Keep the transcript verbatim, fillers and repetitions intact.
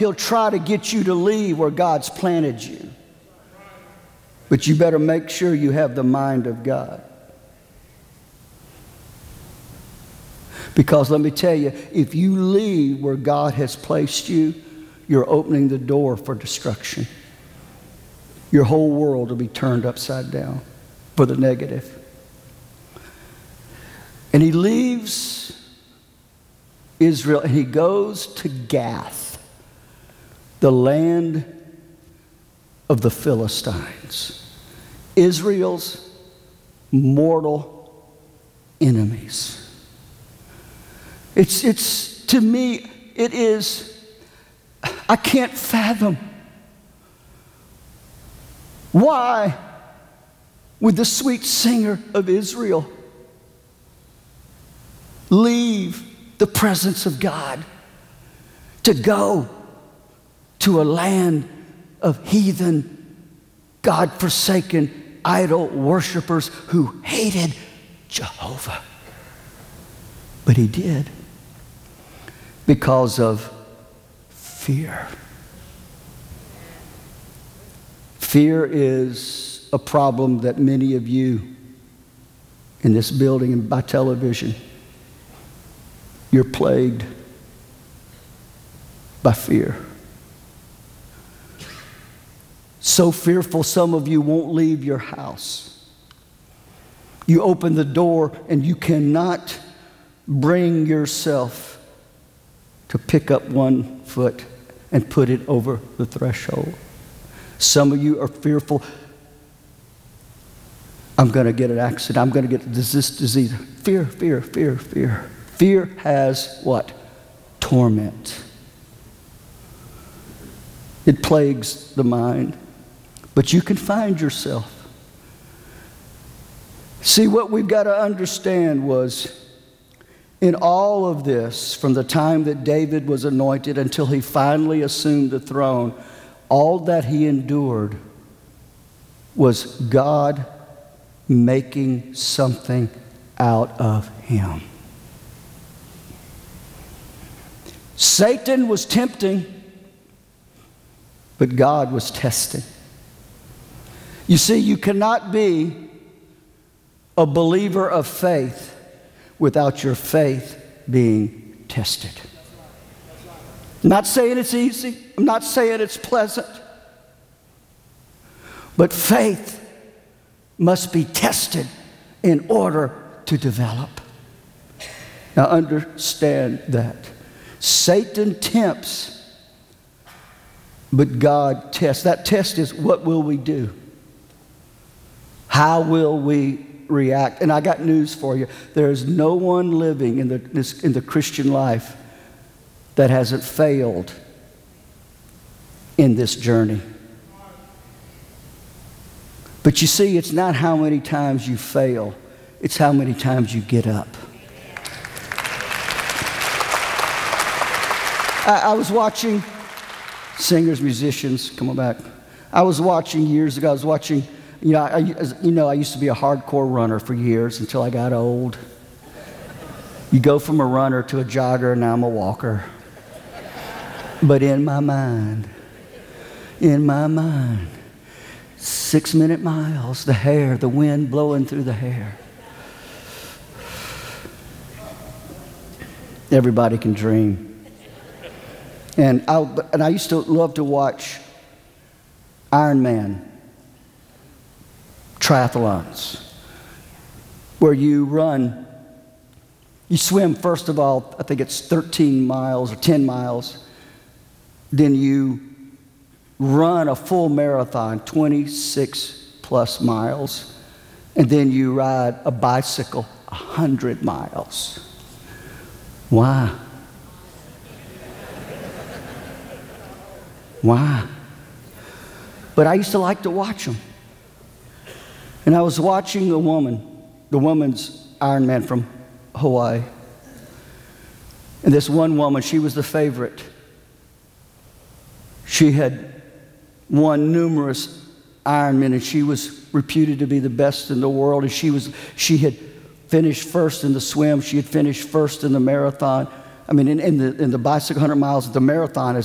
He'll try to get you to leave where God's planted you. But you better make sure you have the mind of God. Because let me tell you, if you leave where God has placed you, you're opening the door for destruction. Your whole world will be turned upside down for the negative. And he leaves Israel and he goes to Gath, the land of the Philistines, Israel's mortal enemies. It's, it's, to me, it is, I can't fathom why would the sweet singer of Israel leave the presence of God to go to a land of heathen, God-forsaken, idol worshipers who hated Jehovah. But he did because of fear. Fear is a problem that many of you in this building and by television, you're plagued by fear. So fearful, some of you won't leave your house. You open the door and you cannot bring yourself to pick up one foot and put it over the threshold. Some of you are fearful. I'm going to get an accident. I'm going to get this disease. Fear, fear, fear, fear. Fear has what? Torment. It plagues the mind. But you can find yourself. See, what we've got to understand was in all of this, from the time that David was anointed until he finally assumed the throne, all that he endured was God making something out of him. Satan was tempting, but God was testing. You see, you cannot be a believer of faith without your faith being tested. I'm not saying it's easy. I'm not saying it's pleasant. But faith must be tested in order to develop. Now understand that. Satan tempts, but God tests. That test is, what will we do? How will we react? And I got news for you. There is no one living in the, this, in the Christian life that hasn't failed in this journey. But you see, it's not how many times you fail, it's how many times you get up. I, I was watching singers, musicians, come on back. I was watching years ago, I was watching, you know, I, you know, I used to be a hardcore runner for years until I got old. You go from a runner to a jogger, now I'm a walker. But in my mind, in my mind, six minute miles, the hair, the wind blowing through the hair. Everybody can dream. And I, and I used to love to watch Ironman triathlons, where you run, you swim, first of all, I think it's thirteen miles or ten miles. Then you run a full marathon, twenty-six plus miles. And then you ride a bicycle, one hundred miles. Why? Why? But I used to like to watch them. And I was watching the woman, the woman's Ironman from Hawaii. And this one woman, she was the favorite. She had won numerous Ironman, and she was reputed to be the best in the world. And she was, she had finished first in the swim. She had finished first in the marathon. I mean, in, in the in the bicycle, one hundred miles, the marathon is